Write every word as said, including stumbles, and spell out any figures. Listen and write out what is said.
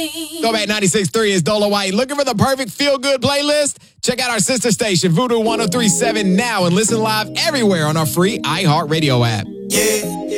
Throwback ninety-six point three is Dola White. Looking for the perfect feel-good playlist? Check out our sister station, Voodoo one oh three point seven now, and listen live everywhere on our free iHeartRadio app. Yeah.